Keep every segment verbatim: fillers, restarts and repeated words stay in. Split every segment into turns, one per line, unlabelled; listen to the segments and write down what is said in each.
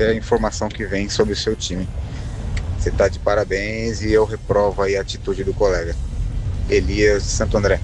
qualquer informação que vem sobre o seu time. Você está de parabéns e eu reprovo aí a atitude do colega. Elias de Santo André.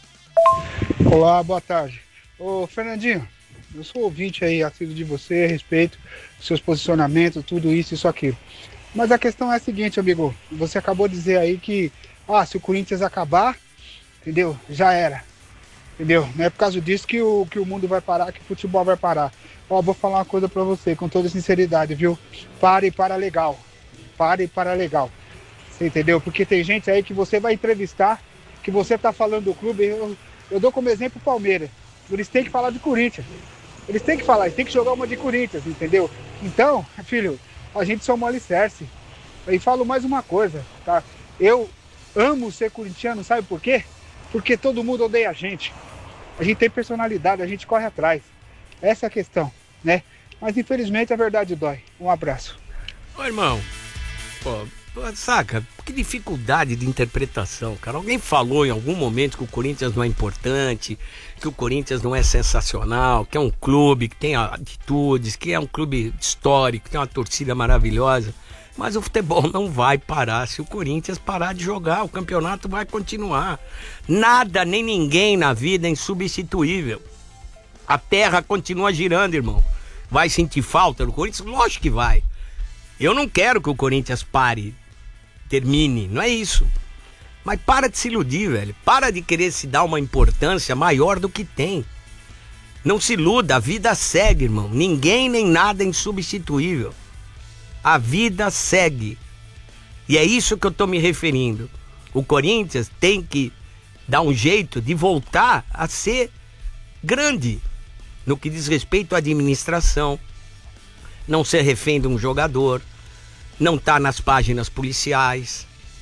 Olá, boa tarde. Ô, Fernandinho, eu sou ouvinte aí, assíduo de você, respeito seus posicionamentos, tudo isso, isso, aquilo. Mas a questão é a seguinte, amigo, você acabou de dizer aí que, ah, se o Corinthians acabar, entendeu? Já era, entendeu? Não é por causa disso que o, que o mundo vai parar, que o futebol vai parar. Ó, vou falar uma coisa pra você, com toda sinceridade, viu? Pare para legal, pare para legal, você entendeu? Porque tem gente aí que você vai entrevistar, que você tá falando do clube, eu, eu dou como exemplo o Palmeiras, eles têm que falar de Corinthians, eles têm que falar, eles têm que jogar uma de Corinthians, entendeu? Então, filho, a gente só um alicerce. E falo mais uma coisa, tá? Eu amo ser corintiano, sabe por quê? Porque todo mundo odeia a gente. A gente tem personalidade, a gente corre atrás. Essa é a questão, né? Mas infelizmente a verdade dói. Um abraço.
Ô, irmão, pô, saca, que dificuldade de interpretação, cara. Alguém falou em algum momento que o Corinthians não é importante, que o Corinthians não é sensacional, que é um clube que tem atitudes, que é um clube histórico, que tem uma torcida maravilhosa. Mas o futebol não vai parar se o Corinthians parar de jogar, o campeonato vai continuar. Nada nem ninguém na vida é insubstituível. A terra continua girando, irmão. Vai sentir falta do Corinthians? Lógico que vai. Eu não quero que o Corinthians pare, termine, não é isso. Mas para de se iludir, velho. Para de querer se dar uma importância maior do que tem. Não se iluda, a vida segue, irmão. Ninguém nem nada é insubstituível. A vida segue. E é isso que eu tô me referindo. O Corinthians tem que dar um jeito de voltar a ser grande no que diz respeito à administração. Não ser refém de um jogador. Não tá nas páginas policiais.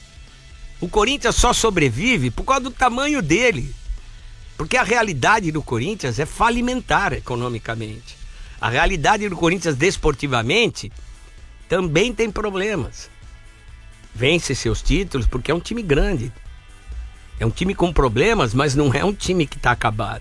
O Corinthians só sobrevive por causa do tamanho dele. Porque a realidade do Corinthians é falimentar economicamente. A realidade do Corinthians desportivamente também tem problemas. Vence seus títulos porque é um time grande. É um time com problemas, mas não é um time que está acabado.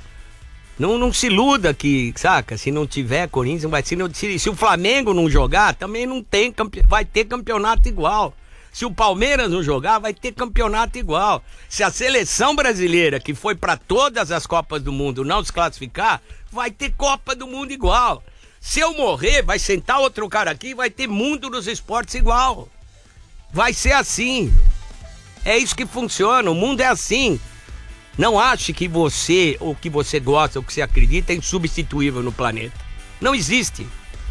Não, não se iluda que, saca, se não tiver Corinthians, vai, se, não, se, se o Flamengo não jogar, também não tem, vai ter campeonato igual. Se o Palmeiras não jogar, vai ter campeonato igual. Se a seleção brasileira, que foi para todas as Copas do Mundo, não se classificar, vai ter Copa do Mundo igual. Se eu morrer, vai sentar outro cara aqui e vai ter mundo dos esportes igual. Vai ser assim. É isso que funciona, o mundo é assim. Não ache que você, ou que você gosta, ou que você acredita é insubstituível no planeta. Não existe.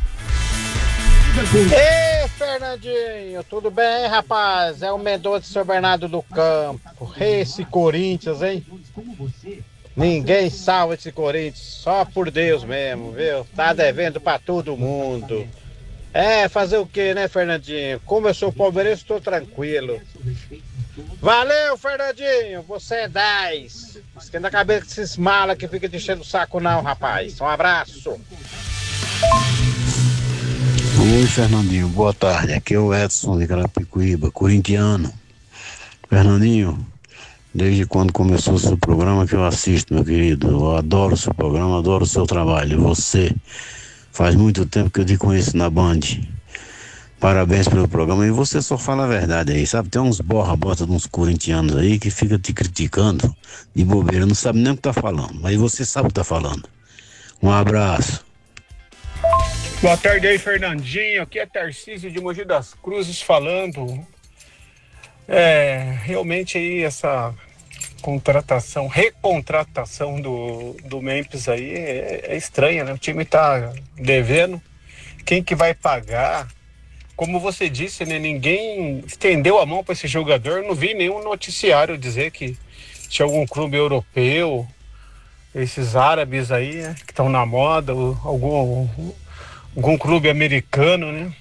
Ei, Fernandinho, tudo bem, rapaz? É o Mendonça de São Bernardo do Campo. Esse Corinthians, hein? Ninguém salva esse Corinthians, só por Deus mesmo, viu? Tá devendo pra todo mundo. É, fazer o que, né, Fernandinho? Como eu sou palmeirense, estou tranquilo. Valeu, Fernandinho, você é dez. Esquenta a cabeça desses malas que fica te enchendo o saco não, rapaz. Um abraço.
Oi, Fernandinho, boa tarde. Aqui é o Edson de Carapicuíba, corintiano. Fernandinho, desde quando começou o seu programa que eu assisto, meu querido. Eu adoro o seu programa, adoro o seu trabalho. Você, faz muito tempo que eu te conheço na Band. Parabéns pelo programa. E você só fala a verdade aí, sabe? Tem uns borra-bota de uns corintianos aí que fica te criticando de bobeira, não sabe nem o que tá falando. Mas você sabe o que tá falando. Um abraço.
Boa tarde aí, Fernandinho. Aqui é Tarcísio de Mogi das Cruzes falando. É, realmente aí essa contratação, recontratação do, do Memphis aí é, é estranha, né? O time tá devendo. Quem que vai pagar? Como você disse, né? Ninguém estendeu a mão para esse jogador. Não vi nenhum noticiário dizer que tinha algum clube europeu, esses árabes aí, né, que estão na moda, algum, algum clube americano, né?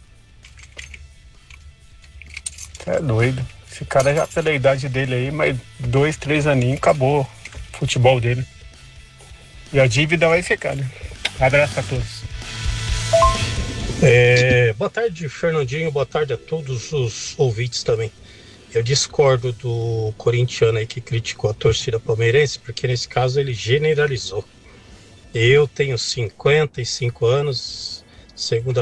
É doido. Esse cara já pela idade dele aí, mais dois, três aninhos, acabou o futebol dele. E a dívida vai ficar, né? Abraço a todos.
É, boa tarde, Fernandinho, boa tarde a todos os ouvintes também. Eu discordo do corintiano aí que criticou a torcida palmeirense, porque nesse caso ele generalizou. Eu tenho cinquenta e cinco anos, segundo a